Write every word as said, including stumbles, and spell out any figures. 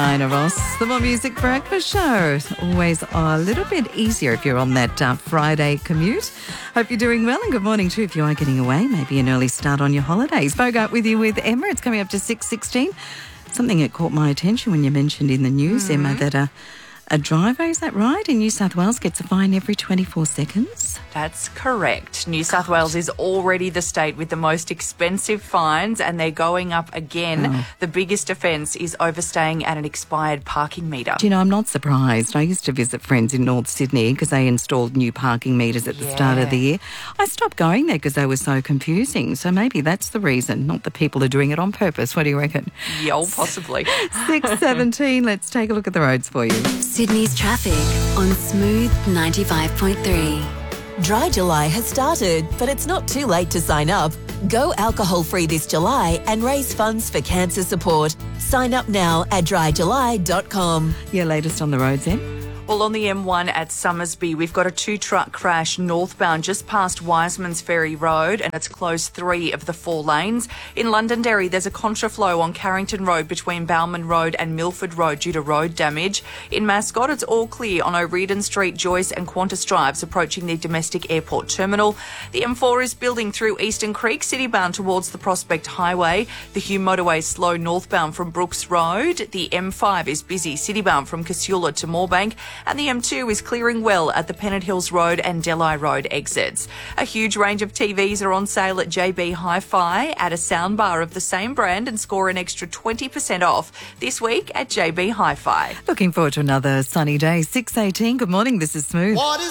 Diana Ross, the More Music Breakfast Show. Always a little bit easier if you're on that uh, Friday commute. Hope you're doing well, and good morning too if you are getting away. Maybe an early start on your holidays. Bogart with you with Emma. It's coming up to six sixteen. Something that caught my attention when you mentioned in the news, mm-hmm. Emma, that a, a driver, is that right, in New South Wales gets a fine every twenty-four seconds? That's correct. New South Wales is already the state with the most expensive fines, and they're going up again. Oh. The biggest offence is overstaying at an expired parking meter. Do you know, I'm not surprised. I used to visit friends in North Sydney because they installed new parking meters at the yeah. start of the year. I stopped going there because they were so confusing. So maybe that's the reason, not that people are doing it on purpose. What do you reckon? Yeah, possibly. six seventeen, let's take a look at the roads for you. Sydney's traffic on Smooth ninety-five point three. Dry July has started, but it's not too late to sign up. Go alcohol-free this July and raise funds for cancer support. Sign up now at dry july dot com. Your latest on the roads, Em? Well, on the M one at Summersby, we've got a two-truck crash northbound just past Wiseman's Ferry Road, and it's closed three of the four lanes. In Londonderry, there's a contraflow on Carrington Road between Bowman Road and Milford Road due to road damage. In Mascot, it's all clear on O'Riordan Street, Joyce and Qantas Drives approaching the domestic airport terminal. The M four is building through Eastern Creek, citybound towards the Prospect Highway. The Hume motorway is slow northbound from Brooks Road. The M five is busy citybound from Casula to Moorebank. And the M two is clearing well at the Pennant Hills Road and Delhi Road exits. A huge range of T Vs are on sale at J B Hi-Fi. Add a soundbar of the same brand and score an extra twenty percent off this week at J B Hi-Fi. Looking forward to another sunny day. six eighteen, good morning, this is Smooth. What is